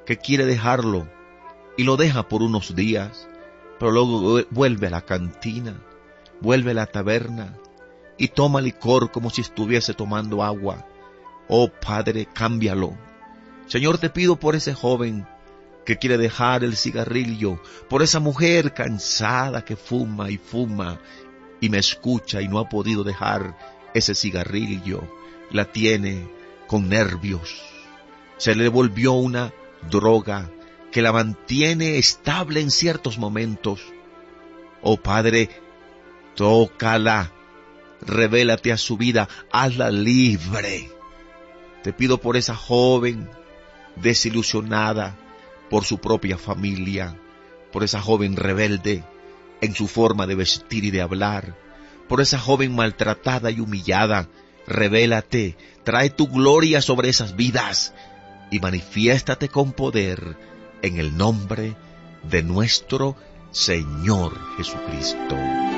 que quiere dejarlo y lo deja por unos días, pero luego vuelve a la cantina, vuelve a la taberna y toma licor como si estuviese tomando agua. Oh Padre, cámbialo. Señor, te pido por ese joven que quiere dejar el cigarrillo, por esa mujer cansada que fuma y me escucha y no ha podido dejar ese cigarrillo, la tiene con nervios. Se le volvió una droga que la mantiene estable en ciertos momentos. Oh Padre, tócala, revélate a su vida, hazla libre. Te pido por esa joven desilusionada por su propia familia, por esa joven rebelde en su forma de vestir y de hablar, por esa joven maltratada y humillada. Revélate, trae tu gloria sobre esas vidas y manifiéstate con poder en el nombre de nuestro Señor Jesucristo.